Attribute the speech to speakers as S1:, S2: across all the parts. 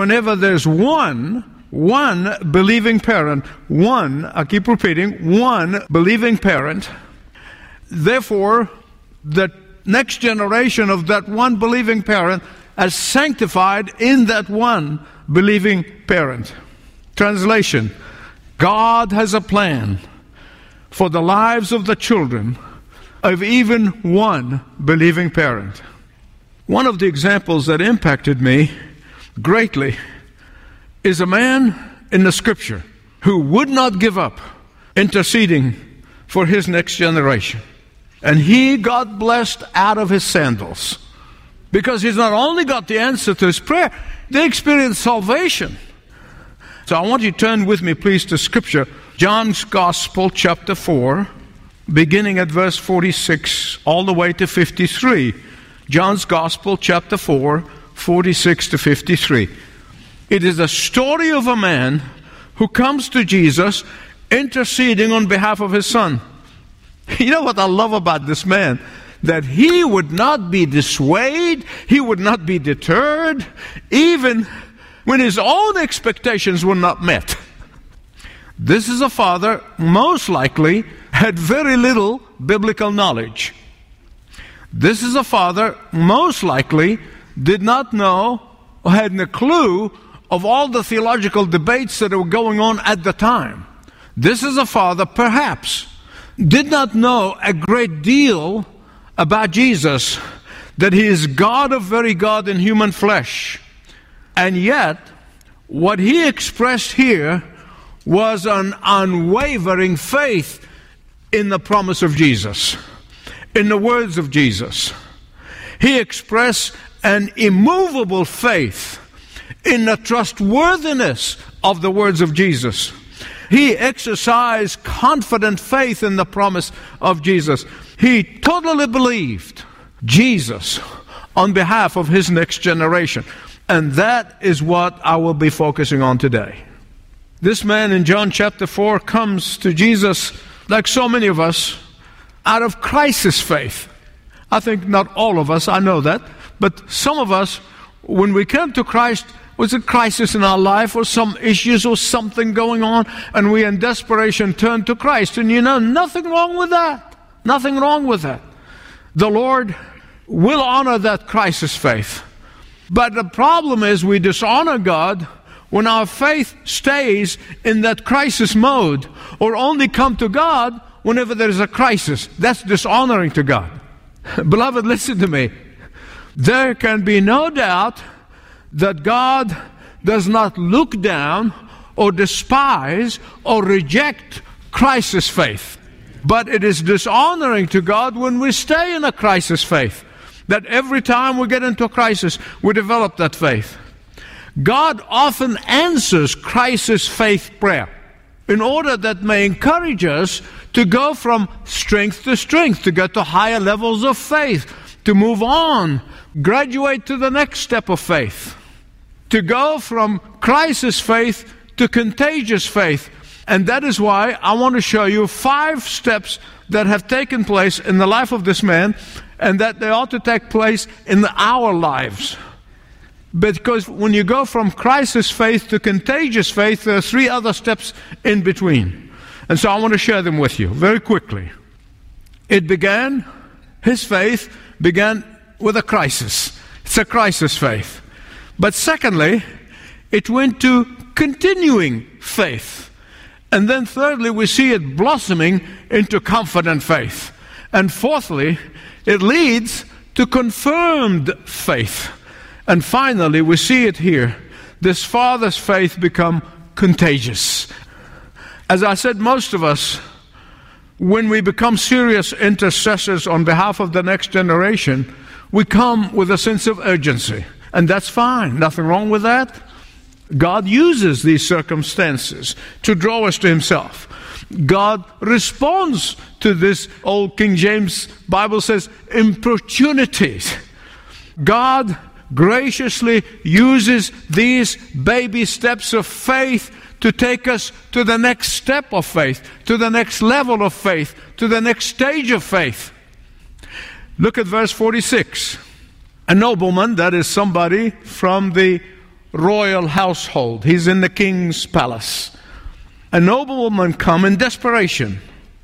S1: Whenever there's one believing parent, I keep repeating, one believing parent, therefore, the next generation of that one believing parent is sanctified in that one believing parent. Translation: God has a plan for the lives of the children of even one believing parent. One of the examples that impacted me greatly is a man in the Scripture who would not give up interceding for his next generation. And he got blessed out of his sandals, because he's not only got the answer to his prayer, they experienced salvation. So I want you to turn with me, please, to Scripture. John's Gospel, chapter 4, beginning at verse 46, all the way to 53. John's Gospel, chapter 4, 46 to 53. It is a story of a man who comes to Jesus interceding on behalf of his son. You know what I love about this man? That he would not be dissuaded, he would not be deterred, even when his own expectations were not met. This is a father, most likely, had very little biblical knowledge. This is a father, most likely, did not know or had no clue of all the theological debates that were going on at the time. This is a father, perhaps, did not know a great deal about Jesus, that he is God of very God in human flesh. And yet, what he expressed here was an unwavering faith in the promise of Jesus, in the words of Jesus. He expressed an immovable faith in the trustworthiness of the words of Jesus. He exercised confident faith in the promise of Jesus. He totally believed Jesus on behalf of his next generation. And that is what I will be focusing on today. This man in John chapter 4 comes to Jesus, like so many of us, out of crisis faith. I think not all of us, I know that, but some of us, when we came to Christ, was a crisis in our life or some issues or something going on, and we in desperation turned to Christ. And you know, nothing wrong with that. Nothing wrong with that. The Lord will honor that crisis faith. But the problem is we dishonor God when our faith stays in that crisis mode, or only come to God whenever there is a crisis. That's dishonoring to God. Beloved, listen to me. There can be no doubt that God does not look down or despise or reject crisis faith. But it is dishonoring to God when we stay in a crisis faith. That every time we get into a crisis, we develop that faith. God often answers crisis faith prayer in order that may encourage us to go from strength to strength, to get to higher levels of faith, to move on, graduate to the next step of faith, to go from crisis faith to contagious faith. And that is why I want to show you 5 steps that have taken place in the life of this man, and that they ought to take place in our lives. Because when you go from crisis faith to contagious faith, there are 3 other steps in between. And so I want to share them with you very quickly. His faith began with a crisis. It's a crisis faith. But secondly, it went to continuing faith. And then thirdly, we see it blossoming into confident faith. And fourthly, it leads to confirmed faith. And finally, we see it here. This father's faith become contagious. As I said, most of us, when we become serious intercessors on behalf of the next generation, we come with a sense of urgency. And that's fine. Nothing wrong with that. God uses these circumstances to draw us to himself. God responds to this. Old King James Bible says, importunities. God graciously uses these baby steps of faith to take us to the next step of faith, to the next level of faith, to the next stage of faith. Look at verse 46. A nobleman, that is somebody from the royal household. He's in the king's palace. A nobleman come in desperation.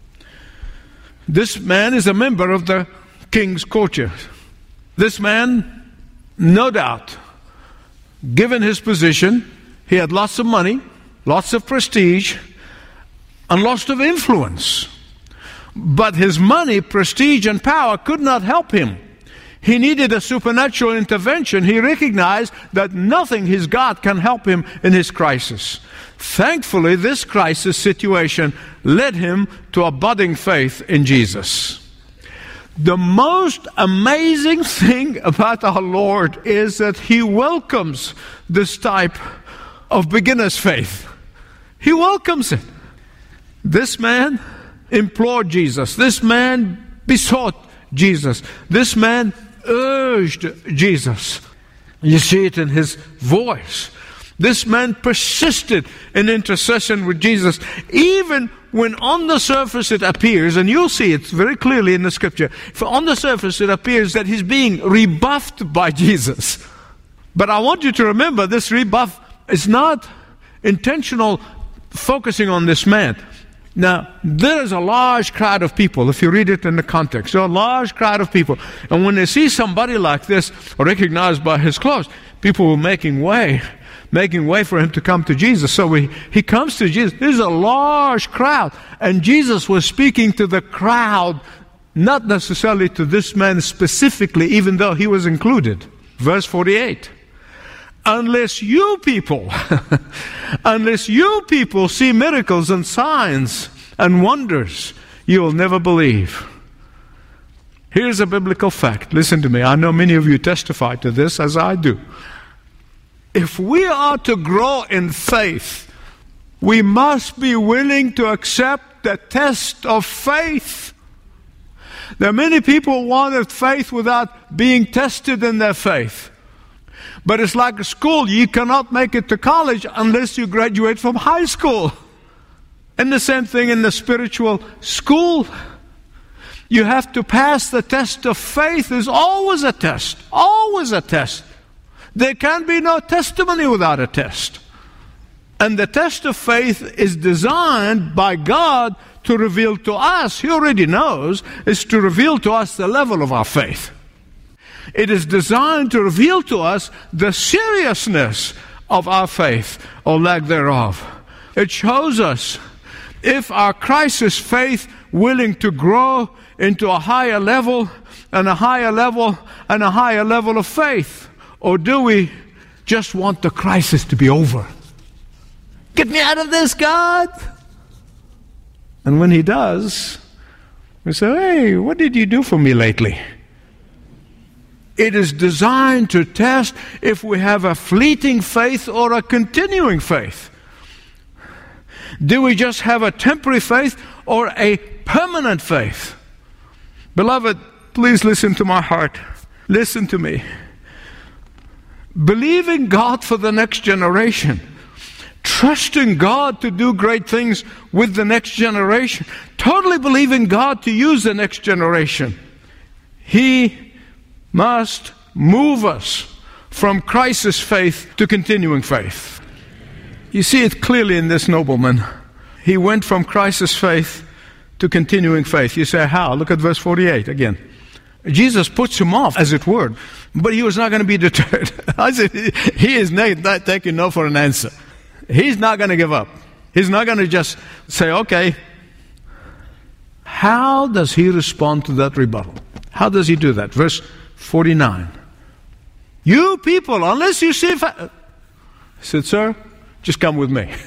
S1: This man is a member of the king's courtiers. This man, no doubt, given his position, he had lots of money, lots of prestige, and lots of influence. But his money, prestige, and power could not help him. He needed a supernatural intervention. He recognized that nothing he's got can help him in his crisis. Thankfully, this crisis situation led him to a budding faith in Jesus. The most amazing thing about our Lord is that He welcomes this type of beginner's faith. He welcomes it. This man implored Jesus. This man besought Jesus. This man urged Jesus. You see it in his voice. This man persisted in intercession with Jesus, even when on the surface it appears, and you'll see it very clearly in the scripture, on the surface it appears that he's being rebuffed by Jesus. But I want you to remember, this rebuff is not intentional focusing on this man. Now, there is a large crowd of people, if you read it in the context. There are a large crowd of people. And when they see somebody like this, recognized by his clothes, people were making way for him to come to Jesus. So he comes to Jesus. There's a large crowd. And Jesus was speaking to the crowd, not necessarily to this man specifically, even though he was included. Verse 48. Unless you people see miracles and signs and wonders, you will never believe. Here's a biblical fact. Listen to me. I know many of you testify to this, as I do. If we are to grow in faith, we must be willing to accept the test of faith. There are many people who wanted faith without being tested in their faith. But it's like a school. You cannot make it to college unless you graduate from high school. And the same thing in the spiritual school. You have to pass the test of faith. There's always a test. Always a test. There can be no testimony without a test. And the test of faith is designed by God to reveal to us, He already knows, is to reveal to us the level of our faith. It is designed to reveal to us the seriousness of our faith or lack thereof. It shows us if our crisis faith willing to grow into a higher level and a higher level and a higher level of faith. Or do we just want the crisis to be over? Get me out of this, God! And when He does, we say, hey, what did you do for me lately? It is designed to test if we have a fleeting faith or a continuing faith. Do we just have a temporary faith or a permanent faith? Beloved, please listen to my heart. Listen to me. Believing God for the next generation, trusting God to do great things with the next generation, totally believing God to use the next generation. He must move us from crisis faith to continuing faith. You see it clearly in this nobleman. He went from crisis faith to continuing faith. You say, how? Look at verse 48 again. Jesus puts him off, as it were, but he was not going to be deterred. I said, he is not taking no for an answer. He's not going to give up. He's not going to just say, okay. How does he respond to that rebuttal? How does he do that? Verse 49. You people, unless you see... I said, sir, just come with me.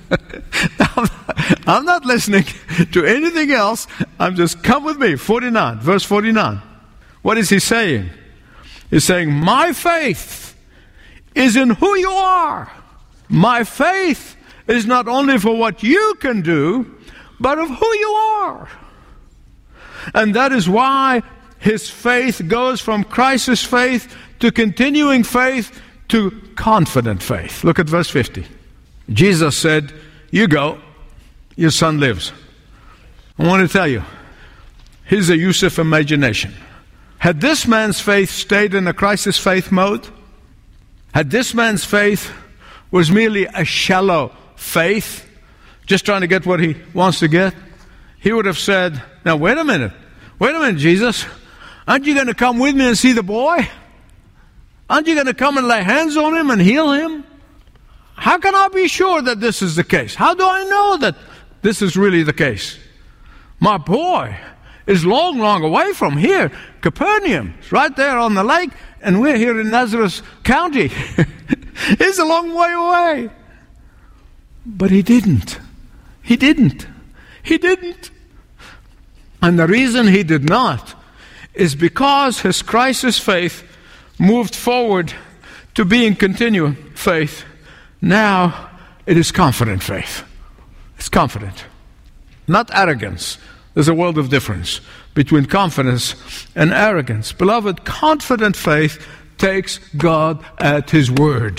S1: I'm not listening to anything else. I'm just, come with me. 49, verse 49. What is he saying? He's saying, my faith is in who you are. My faith is not only for what you can do, but of who you are. And that is why his faith goes from crisis faith to continuing faith to confident faith. Look at verse 50. Jesus said, you go, your son lives. I want to tell you, here's a use of imagination. Had this man's faith stayed in a crisis faith mode, had this man's faith was merely a shallow faith, just trying to get what he wants to get, he would have said, now wait a minute, Jesus, aren't you going to come with me and see the boy? Aren't you going to come and lay hands on him and heal him? How can I be sure that this is the case? How do I know that this is really the case? My boy is long, long away from here. Capernaum is right there on the lake, and we're here in Nazareth County. It's a long way away. But he didn't. He didn't. He didn't. And the reason he did not is because his crisis faith moved forward to being continuing faith. Now it is confident faith. It's confident, not arrogance. There's a world of difference between confidence and arrogance. Beloved, confident faith takes God at His word.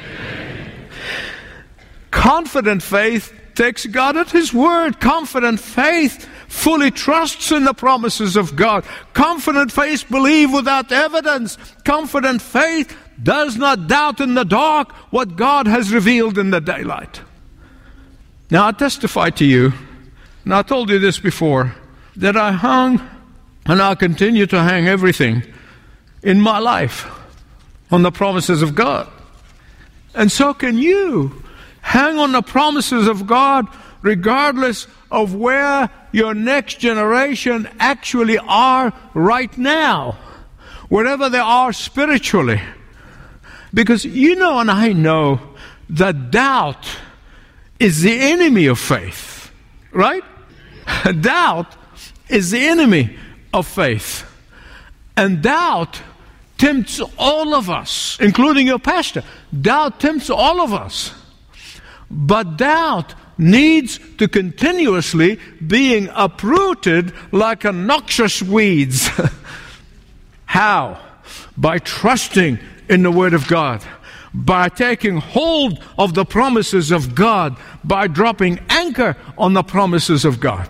S1: Confident faith takes God at His word. Confident faith fully trusts in the promises of God. Confident faith believes without evidence. Confident faith does not doubt in the dark what God has revealed in the daylight. Now I testify to you, and I told you this before, that I hung, and I'll continue to hang everything in my life on the promises of God. And so can you. Hang on the promises of God regardless of where your next generation actually are right now, wherever they are spiritually. Because you know and I know that doubt is the enemy of faith, right? Doubt is the enemy of faith. And doubt tempts all of us, including your pastor. Doubt tempts all of us. But doubt needs to continuously being uprooted like a noxious weeds. How? By trusting in the Word of God, by taking hold of the promises of God, by dropping anchor on the promises of God.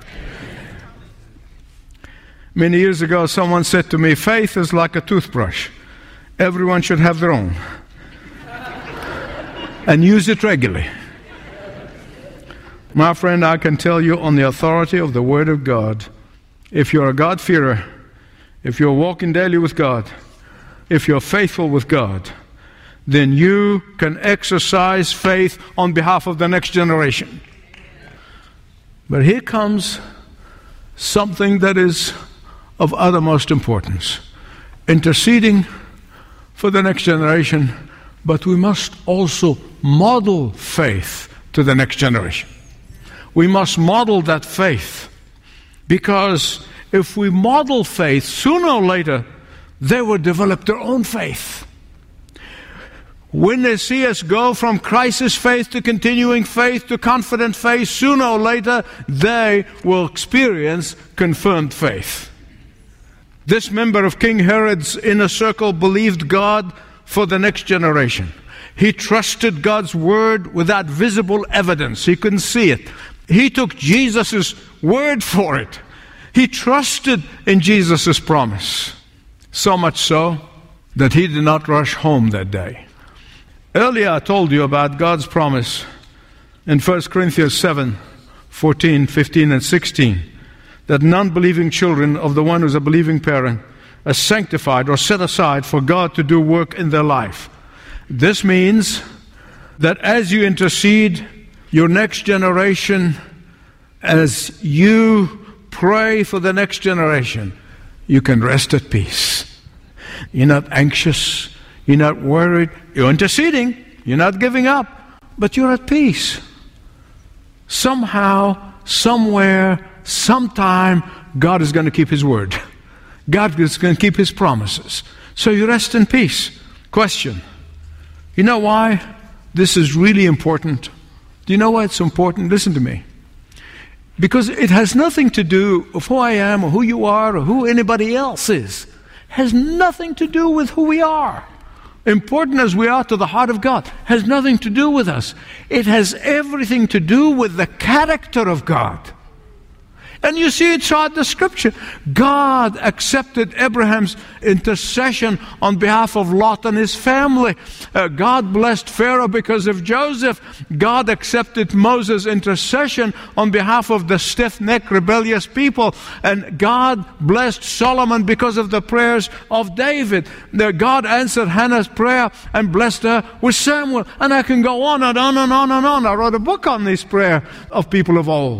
S1: Many years ago, someone said to me, faith is like a toothbrush. Everyone should have their own and use it regularly. My friend, I can tell you on the authority of the Word of God, if you're a God-fearer, if you're walking daily with God, if you're faithful with God, then you can exercise faith on behalf of the next generation. But here comes something that is of uttermost importance. Interceding for the next generation, but we must also model faith to the next generation. We must model that faith, because if we model faith, sooner or later, they will develop their own faith. When they see us go from crisis faith to continuing faith to confident faith, sooner or later, they will experience confirmed faith. This member of King Herod's inner circle believed God for the next generation. He trusted God's word without visible evidence. He couldn't see it. He took Jesus' word for it. He trusted in Jesus' promise. So much so that he did not rush home that day. Earlier I told you about God's promise in 1 Corinthians 7, 14, 15, and 16, that non-believing children of the one who's a believing parent are sanctified or set aside for God to do work in their life. This means that as you intercede, your next generation, as you pray for the next generation, you can rest at peace. You're not anxious. You're not worried. You're interceding. You're not giving up. But you're at peace. Somehow, somewhere, sometime, God is going to keep His word. God is going to keep His promises. So you rest in peace. Question. You know why this is really important? Do you know why it's important? Listen to me. Because it has nothing to do with who I am or who you are or who anybody else is. It has nothing to do with who we are. Important as we are to the heart of God, has nothing to do with us. It has everything to do with the character of God. And you see it throughout the Scripture. God accepted Abraham's intercession on behalf of Lot and his family. God blessed Pharaoh because of Joseph. God accepted Moses' intercession on behalf of the stiff-necked, rebellious people. And God blessed Solomon because of the prayers of David. God answered Hannah's prayer and blessed her with Samuel. And I can go on and on and on and on. I wrote a book on this prayer of people of old.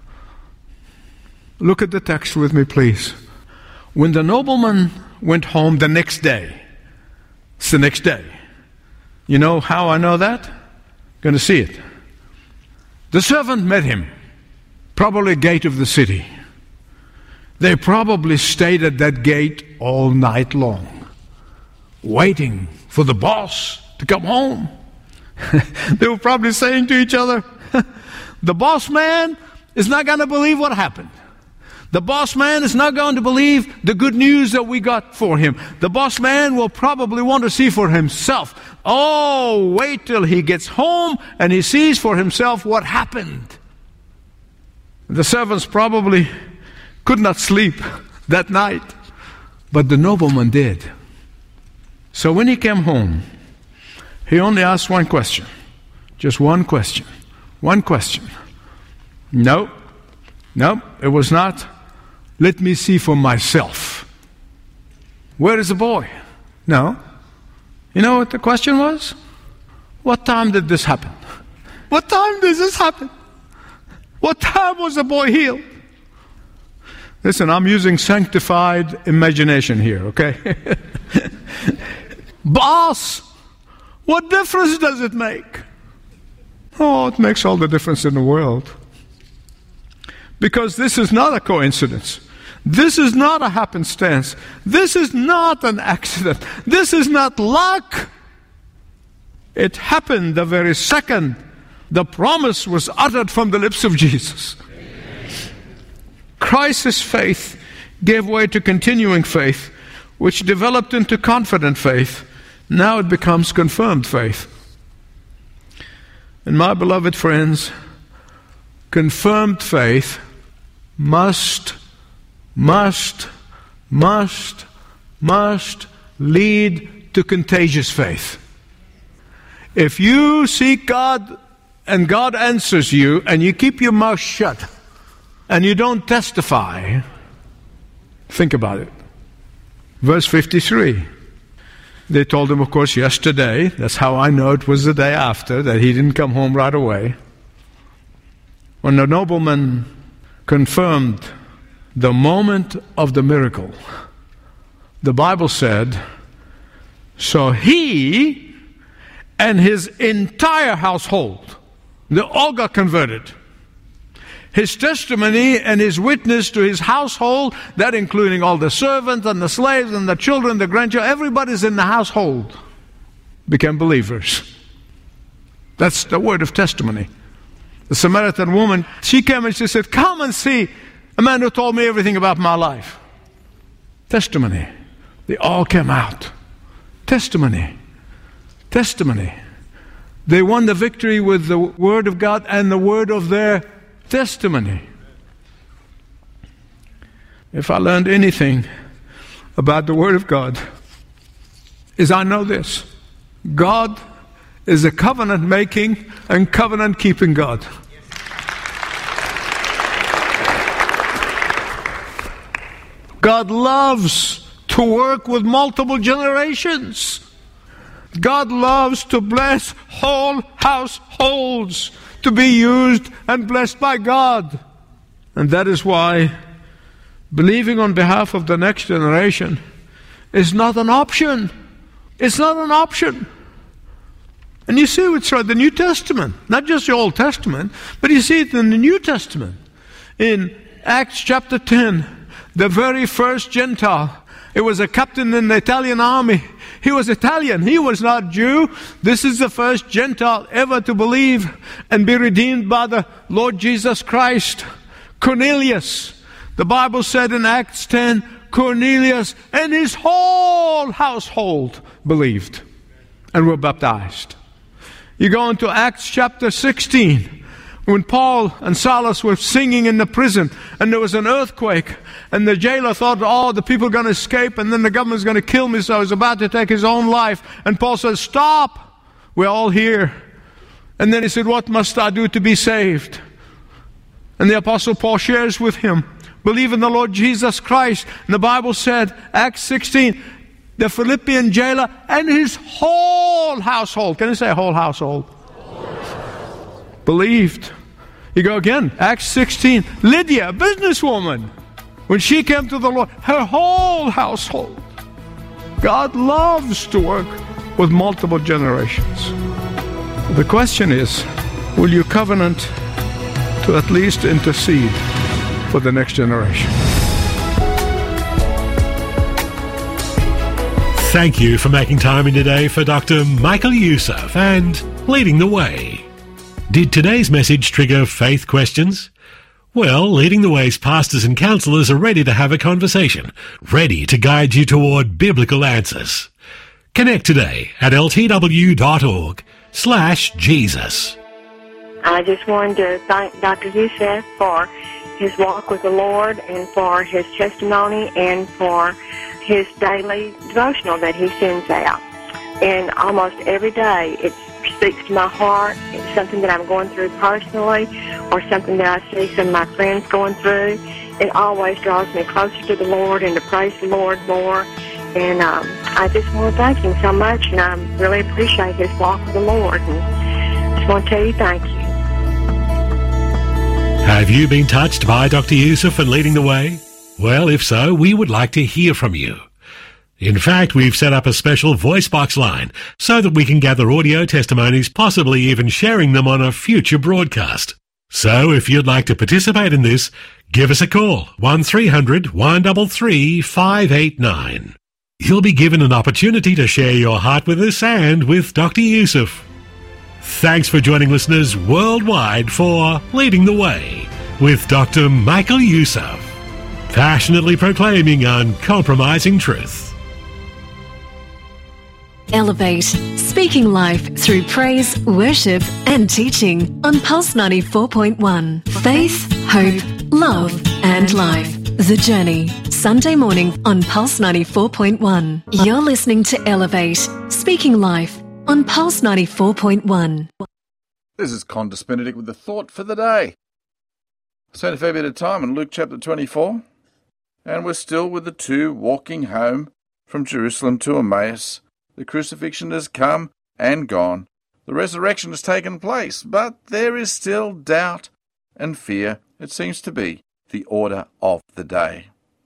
S1: Look at the text with me, please. When the nobleman went home the next day, it's the next day. You know how I know that? Going to see it. The servant met him, probably gate of the city. They probably stayed at that gate all night long, waiting for the boss to come home. They were probably saying to each other, the boss man is not going to believe what happened. The boss man is not going to believe the good news that we got for him. The boss man will probably want to see for himself. Oh, wait till he gets home and he sees for himself what happened. The servants probably could not sleep that night, but the nobleman did. So when he came home, he only asked one question. Just one question. One question. No, it was not, let me see for myself. Where is the boy? No. You know what the question was? What time did this happen? What time did this happen? What time was the boy healed? Listen, I'm using sanctified imagination here, okay? Boss, what difference does it make? Oh, it makes all the difference in the world. Because this is not a coincidence. This is not a happenstance. This is not an accident. This is not luck. It happened the very second the promise was uttered from the lips of Jesus. Christ's faith gave way to continuing faith, which developed into confident faith. Now it becomes confirmed faith. And my beloved friends, confirmed faith must lead to contagious faith. If you seek God and God answers you and you keep your mouth shut and you don't testify, think about it. Verse 53. They told him, of course, yesterday. That's how I know it was the day after, that he didn't come home right away. When the nobleman confirmed the moment of the miracle, the Bible said, so he and his entire household, they all got converted. His testimony and his witness to his household, that including all the servants and the slaves and the children, the grandchildren, everybody's in the household, became believers. That's the word of testimony. The Samaritan woman, she came and she said, come and see a man who told me everything about my life. Testimony. They all came out. Testimony. Testimony. They won the victory with the word of God and the word of their testimony. If I learned anything about the Word of God, is I know this. God is a covenant-making and covenant-keeping God. God loves to work with multiple generations. God loves to bless whole households to be used and blessed by God. And that is why believing on behalf of the next generation is not an option. It's not an option. And you see it throughout the New Testament, not just the Old Testament, but you see it in the New Testament. In Acts chapter 10, the very first Gentile, it was a captain in the Italian army. He was Italian. He was not Jew. This is the first Gentile ever to believe and be redeemed by the Lord Jesus Christ. Cornelius. The Bible said in Acts 10, Cornelius and his whole household believed and were baptized. You go into Acts chapter 16, When Paul and Silas were singing in the prison and there was an earthquake and the jailer thought, oh, the people are going to escape and then the government's going to kill me, so he's about to take his own life. And Paul said, stop, we're all here. And then he said, what must I do to be saved? And the Apostle Paul shares with him, believe in the Lord Jesus Christ. And the Bible said, Acts 16, the Philippian jailer and his whole household, can you say whole household? Believed. You go again, Acts 16, Lydia, a businesswoman, when she came to the Lord, her whole household. God loves to work with multiple generations. The question is, will you covenant to at least intercede for the next generation?
S2: Thank you for making time in today for Dr. Michael Youssef and Leading the Way. Did today's message trigger faith questions? Well, Leading the Way's pastors and counselors are ready to have a conversation, ready to guide you toward biblical answers. Connect today at ltw.org/Jesus.
S3: I just wanted to thank Dr. Youssef for his walk with the Lord and for his testimony and for his daily devotional that he sends out. And almost every day it speaks to my heart. It's something that I'm going through personally or something that I see some of my friends going through. It always draws me closer to the Lord and to praise the Lord more. And I just want to thank him so much, and I really appreciate his walk with the Lord. And just want to tell you thank you.
S2: Have you been touched by Dr. Youssef and Leading the Way? Well, if so, we would like to hear from you. In fact, we've set up a special voice box line so that we can gather audio testimonies, possibly even sharing them on a future broadcast. So if you'd like to participate in this, give us a call, 1300 133 589. You'll be given an opportunity to share your heart with us and with Dr. Youssef. Thanks for joining listeners worldwide for Leading the Way with Dr. Michael Youssef, passionately proclaiming uncompromising truth.
S4: Elevate, speaking life through praise, worship and teaching on Pulse 94.1. Faith, hope, love and life. The Journey, Sunday morning on Pulse 94.1. You're listening to Elevate, speaking life on Pulse 94.1.
S5: This is Condis Benedict with the thought for the day. I spent a fair bit of time in Luke chapter 24, and we're still with the two walking home from Jerusalem to Emmaus. The crucifixion has come and gone. The resurrection has taken place, but there is still doubt and fear. It seems to be the order of the day.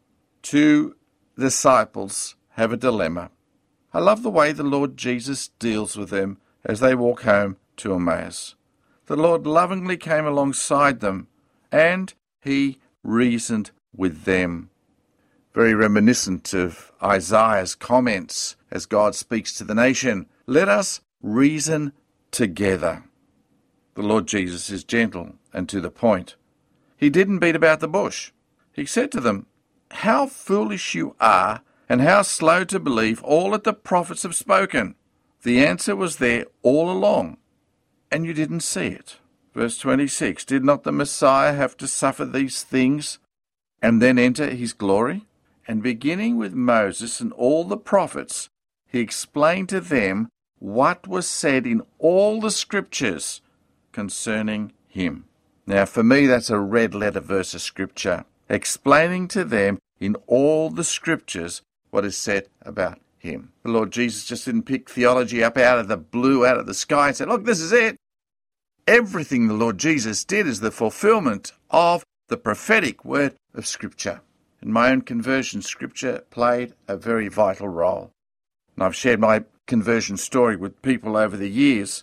S5: Two disciples have a dilemma. I love the way the Lord Jesus deals with them as they walk home to Emmaus. The Lord lovingly came alongside them, and he reasoned with them. Very reminiscent of Isaiah's comments as God speaks to the nation. Let us reason together. The Lord Jesus is gentle and to the point. He didn't beat about the bush. He said to them, how foolish you are, and how slow to believe all that the prophets have spoken. The answer was there all along, and you didn't see it. Verse 26, did not the Messiah have to suffer these things and then enter his glory? And beginning with Moses and all the prophets, he explained to them what was said in all the scriptures concerning him. Now, for me, that's a red-letter verse of scripture, explaining to them in all the scriptures what is said about him. The Lord Jesus just didn't pick theology up out of the blue, out of the sky, and say, look, this is it. Everything the Lord Jesus did is the fulfillment of the prophetic word of scripture. In my own conversion, scripture played a very vital role. And I've shared my conversion story with people over the years.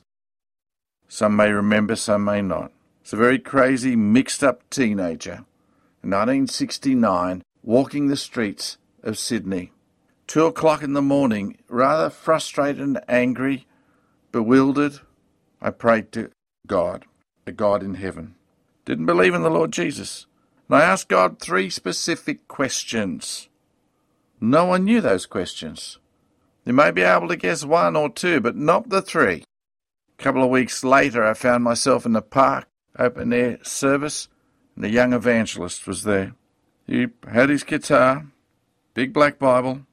S5: Some may remember, some may not. It's a very crazy, mixed-up teenager in 1969, walking the streets of Sydney. 2 o'clock in the morning, rather frustrated and angry, bewildered, I prayed to God, a God in heaven. Didn't believe in the Lord Jesus. And I asked God 3 specific questions. No one knew those questions. You may be able to guess 1 or 2, but not the 3. A couple of weeks later, I found myself in the park open air service, and the young evangelist was there. He had his guitar, big black Bible.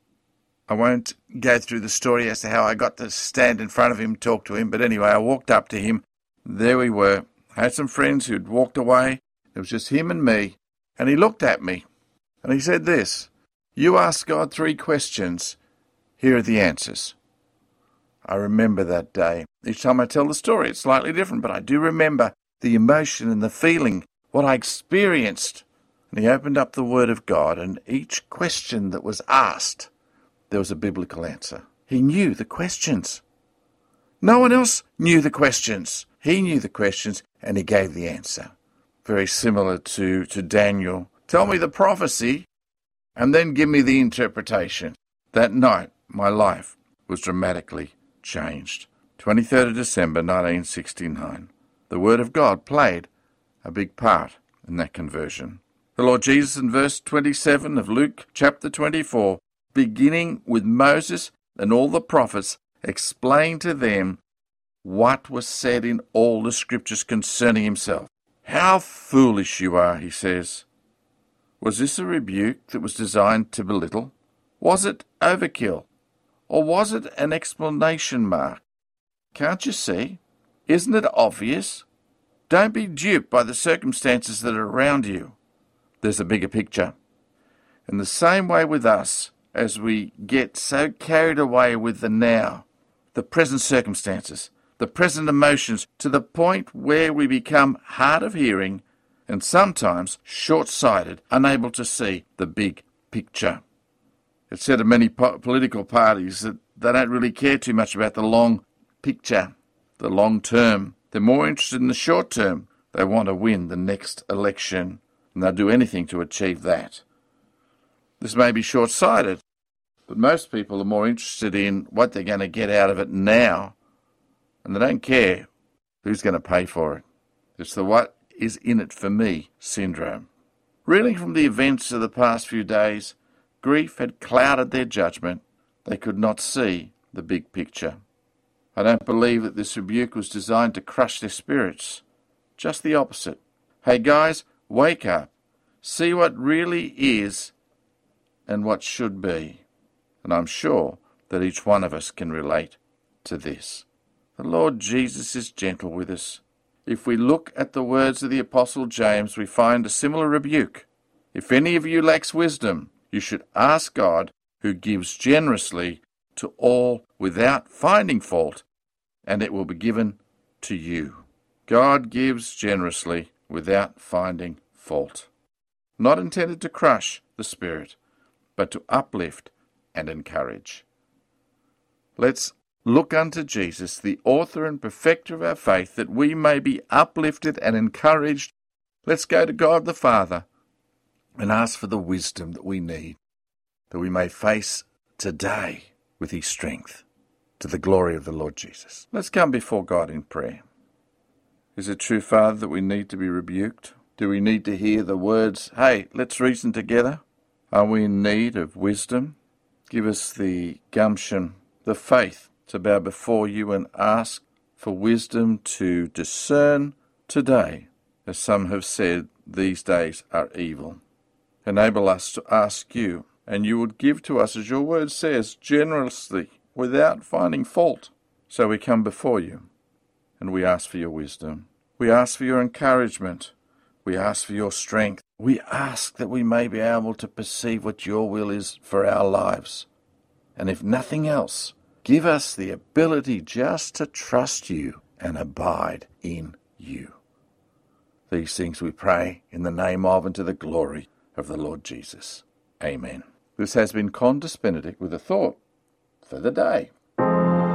S5: I won't go through the story as to how I got to stand in front of him, talk to him, but anyway, I walked up to him. There we were. I had some friends who'd walked away. It was just him and me. And he looked at me, and he said this, "You asked God 3 questions. Here are the answers." I remember that day. Each time I tell the story, it's slightly different, but I do remember the emotion and the feeling, what I experienced. And he opened up the Word of God, and each question that was asked, there was a biblical answer. He knew the questions. No one else knew the questions. He knew the questions, and he gave the answer. Very similar to Daniel. Tell me the prophecy, and then give me the interpretation. That night, my life was dramatically changed. 23rd of December 1969. The Word of God played a big part in that conversion. The Lord Jesus in verse 27 of Luke chapter 24, beginning with Moses and all the prophets, explained to them what was said in all the scriptures concerning himself. How foolish you are, he says. Was this a rebuke that was designed to belittle? Was it overkill? Or was it an explanation mark? Can't you see? Isn't it obvious? Don't be duped by the circumstances that are around you. There's a bigger picture. In the same way with us, as we get so carried away with the now, the present circumstances, the present emotions, to the point where we become hard of hearing and sometimes short-sighted, unable to see the big picture. It's said of many political parties that they don't really care too much about the long picture, the long term. They're more interested in the short term. They want to win the next election, and they'll do anything to achieve that. This may be short-sighted, but most people are more interested in what they're going to get out of it now, and they don't care who's going to pay for it. It's the what is in it for me syndrome. Reeling from the events of the past few days, grief had clouded their judgment. They could not see the big picture. I don't believe that this rebuke was designed to crush their spirits. Just the opposite. Hey guys, wake up. See what really is and what should be. And I'm sure that each one of us can relate to this. The Lord Jesus is gentle with us. If we look at the words of the Apostle James, we find a similar rebuke. If any of you lacks wisdom, you should ask God, who gives generously to all without finding fault, and it will be given to you. God gives generously without finding fault. Not intended to crush the spirit, but to uplift and encourage. Let's look unto Jesus, the author and perfecter of our faith, that we may be uplifted and encouraged. Let's go to God the Father and ask for the wisdom that we need, that we may face today with his strength, to the glory of the Lord Jesus. Let's come before God in prayer. Is it true, Father, that we need to be rebuked? Do we need to hear the words, hey, let's reason together? Are we in need of wisdom? Give us the gumption, the faith to bow before you and ask for wisdom to discern today, as some have said, these days are evil. Enable us to ask you, and you would give to us, as your word says, generously, without finding fault. So we come before you, and we ask for your wisdom. We ask for your encouragement. We ask for your strength. We ask that we may be able to perceive what your will is for our lives. And if nothing else, give us the ability just to trust you and abide in you. These things we pray in the name of and to the glory of the Lord Jesus. Amen. This has been Condus Benedict with a thought for the day.